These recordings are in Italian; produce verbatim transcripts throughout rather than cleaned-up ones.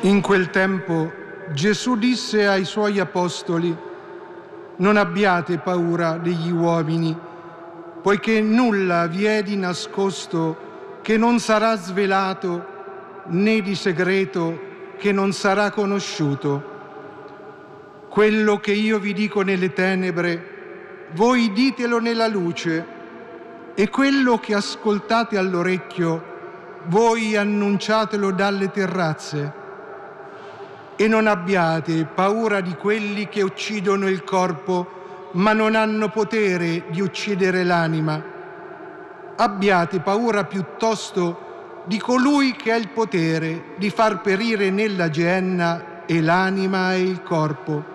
In quel tempo Gesù disse ai suoi apostoli: «Non abbiate paura degli uomini, poiché nulla vi è di nascosto che non sarà svelato, né di segreto che non sarà conosciuto. Quello che io vi dico nelle tenebre, voi ditelo nella luce, e quello che ascoltate all'orecchio, voi annunciatelo dalle terrazze. E non abbiate paura di quelli che uccidono il corpo, ma non hanno potere di uccidere l'anima. Abbiate paura piuttosto di colui che ha il potere di far perire nella Geenna e l'anima e il corpo.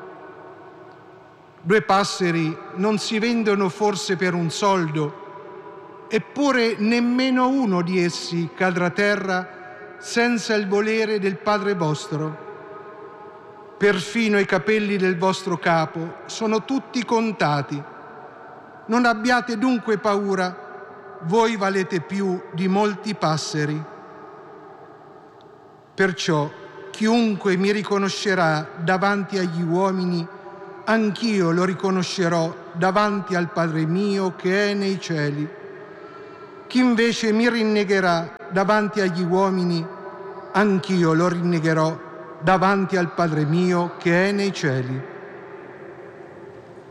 Due passeri non si vendono forse per un soldo, eppure nemmeno uno di essi cadrà a terra senza il volere del Padre vostro. Perfino i capelli del vostro capo sono tutti contati. Non abbiate dunque paura, voi valete più di molti passeri. Perciò chiunque mi riconoscerà davanti agli uomini, anch'io lo riconoscerò davanti al Padre mio che è nei cieli. Chi invece mi rinnegherà davanti agli uomini, anch'io lo rinnegherò davanti al Padre mio che è nei cieli.